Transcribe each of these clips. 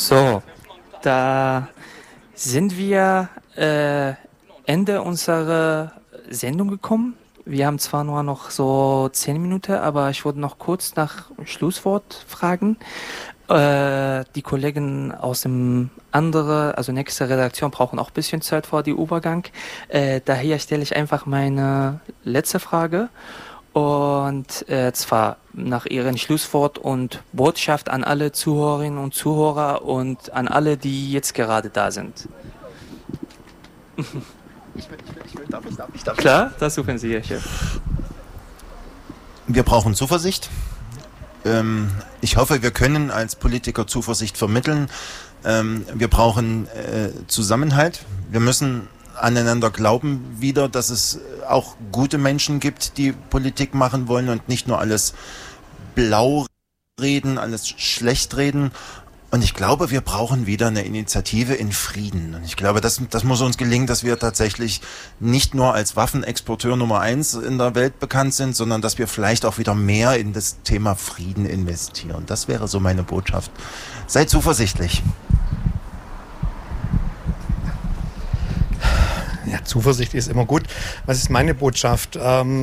So, da sind wir Ende unserer Sendung gekommen. Wir haben zwar nur noch so 10 Minuten, aber ich wollte noch kurz nach Schlusswort fragen. Die Kollegen aus dem also nächste Redaktion brauchen auch ein bisschen Zeit vor dem Übergang. Daher stelle ich einfach meine letzte Frage. Und zwar nach Ihrem Schlusswort und Botschaft an alle Zuhörerinnen und Zuhörer und an alle, die jetzt gerade da sind. Darf ich? Klar, das suchen Sie, Herr Chef. Wir brauchen Zuversicht. Ich hoffe, wir können als Politiker Zuversicht vermitteln. Wir brauchen Zusammenhalt. Wir müssen aneinander glauben wieder, dass es auch gute Menschen gibt, die Politik machen wollen und nicht nur alles blau reden, alles schlecht reden. Und ich glaube, wir brauchen wieder eine Initiative in Frieden. Und ich glaube, das muss uns gelingen, dass wir tatsächlich nicht nur als Waffenexporteur Nummer 1 in der Welt bekannt sind, sondern dass wir vielleicht auch wieder mehr in das Thema Frieden investieren. Das wäre so meine Botschaft. Seid zuversichtlich. Ja, Zuversicht ist immer gut. Was ist meine Botschaft?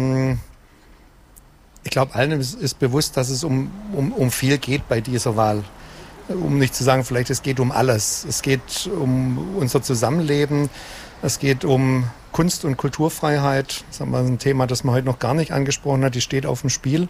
Ich glaube, allen ist bewusst, dass es um viel geht bei dieser Wahl. Um nicht zu sagen, vielleicht es geht um alles. Es geht um unser Zusammenleben. Es geht um Kunst- und Kulturfreiheit. Das ist ein Thema, das man heute noch gar nicht angesprochen hat. Die steht auf dem Spiel.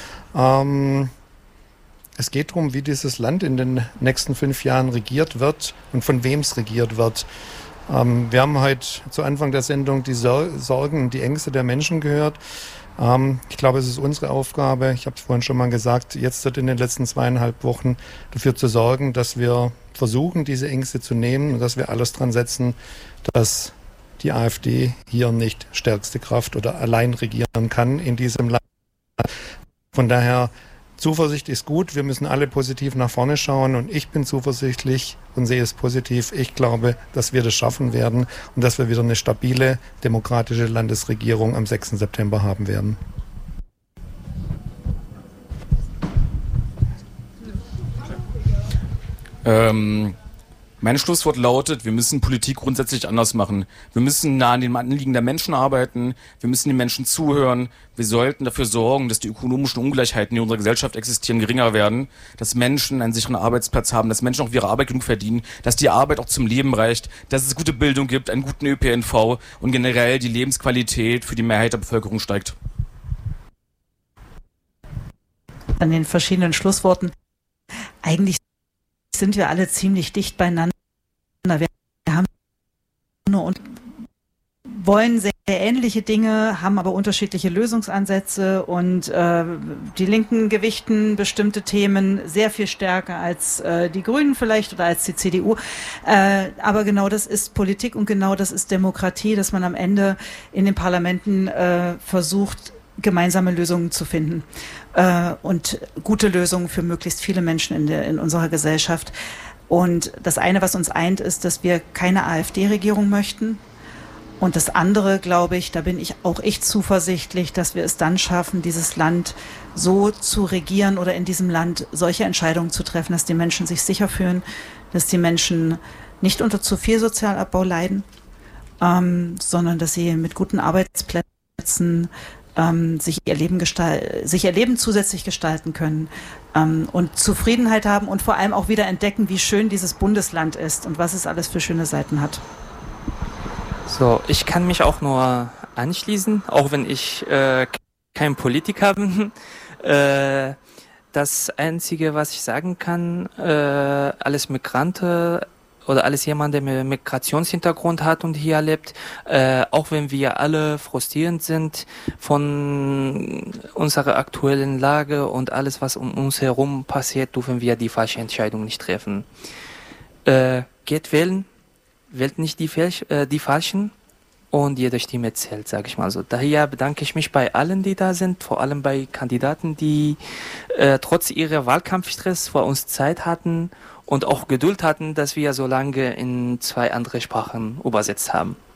Es geht darum, wie dieses Land in den nächsten 5 Jahren regiert wird und von wem es regiert wird. Wir haben heute zu Anfang der Sendung die Sorgen und die Ängste der Menschen gehört. Ich glaube, es ist unsere Aufgabe, ich habe es vorhin schon mal gesagt, jetzt in den letzten 2,5 Wochen dafür zu sorgen, dass wir versuchen, diese Ängste zu nehmen und dass wir alles dran setzen, dass die AfD hier nicht stärkste Kraft oder allein regieren kann in diesem Land. Von daher, Zuversicht ist gut, wir müssen alle positiv nach vorne schauen und ich bin zuversichtlich und sehe es positiv. Ich glaube, dass wir das schaffen werden und dass wir wieder eine stabile, demokratische Landesregierung am 6. September haben werden. Mein Schlusswort lautet, wir müssen Politik grundsätzlich anders machen. Wir müssen nah an den Anliegen der Menschen arbeiten, wir müssen den Menschen zuhören, wir sollten dafür sorgen, dass die ökonomischen Ungleichheiten, die in unserer Gesellschaft existieren, geringer werden, dass Menschen einen sicheren Arbeitsplatz haben, dass Menschen auch für ihre Arbeit genug verdienen, dass die Arbeit auch zum Leben reicht, dass es gute Bildung gibt, einen guten ÖPNV und generell die Lebensqualität für die Mehrheit der Bevölkerung steigt. An den verschiedenen Schlussworten. Eigentlich sind wir alle ziemlich dicht beieinander. Wir haben und wollen sehr ähnliche Dinge, haben aber unterschiedliche Lösungsansätze und die Linken gewichten bestimmte Themen sehr viel stärker als die Grünen vielleicht oder als die CDU. Aber genau das ist Politik und genau das ist Demokratie, dass man am Ende in den Parlamenten versucht, gemeinsame Lösungen zu finden und gute Lösungen für möglichst viele Menschen in unserer Gesellschaft. Und das eine, was uns eint, ist, dass wir keine AfD-Regierung möchten. Und das andere, glaube ich, da bin ich auch echt zuversichtlich, dass wir es dann schaffen, dieses Land so zu regieren oder in diesem Land solche Entscheidungen zu treffen, dass die Menschen sich sicher fühlen, dass die Menschen nicht unter zu viel Sozialabbau leiden, sondern dass sie mit guten Arbeitsplätzen sich ihr Leben zusätzlich gestalten können und Zufriedenheit haben und vor allem auch wieder entdecken, wie schön dieses Bundesland ist und was es alles für schöne Seiten hat. So, ich kann mich auch nur anschließen, auch wenn ich kein Politiker bin. Das Einzige, was ich sagen kann, alles Migranten oder alles jemand, der einen Migrationshintergrund hat und hier lebt, auch wenn wir alle frustrierend sind von unserer aktuellen Lage und alles, was um uns herum passiert, dürfen wir die falsche Entscheidung nicht treffen. Geht wählen, wählt nicht die Falschen und jede Stimme zählt, sage ich mal so. Daher bedanke ich mich bei allen, die da sind, vor allem bei Kandidaten, die trotz ihrer Wahlkampfstress vor uns Zeit hatten und auch Geduld hatten, dass wir so lange in 2 andere Sprachen übersetzt haben.